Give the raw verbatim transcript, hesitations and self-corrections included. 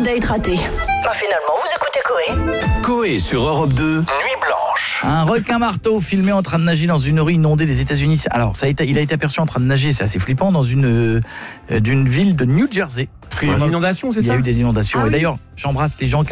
date raté. Bah finalement, vous écoutez Coé. Coé sur Europe deux, Nuit Blanche. Un requin-marteau filmé en train de nager dans une rue inondée des États-Unis. Alors, ça a été, il a été aperçu en train de nager, c'est assez flippant, dans une euh, d'une ville de New Jersey. Parce qu'il y a eu une inondation, c'est ça ? Il y a eu des inondations. Ah Et oui. d'ailleurs, j'embrasse les gens qui